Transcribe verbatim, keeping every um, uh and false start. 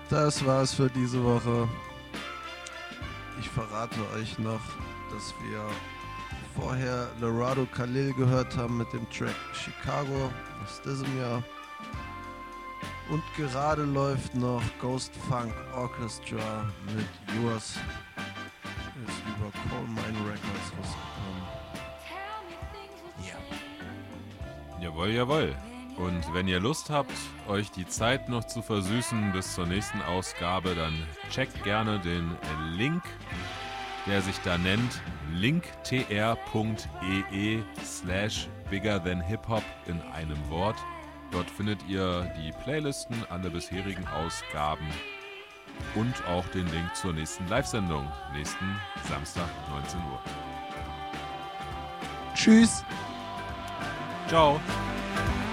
Das war's für diese Woche. Ich verrate euch noch, dass wir vorher Laredo Khalil gehört haben mit dem Track Chicago aus diesem Jahr. Und gerade läuft noch Ghost Funk Orchestra mit Yours. Ist über Coal Mine Records rausgekommen. Ja. Jawohl, jawohl. Und wenn ihr Lust habt, euch die Zeit noch zu versüßen bis zur nächsten Ausgabe, dann checkt gerne den Link, der sich da nennt linktr.ee slash bigger than hiphop in einem Wort. Dort findet ihr die Playlisten, alle bisherigen Ausgaben und auch den Link zur nächsten Live-Sendung, nächsten Samstag, neunzehn Uhr. Tschüss. Ciao.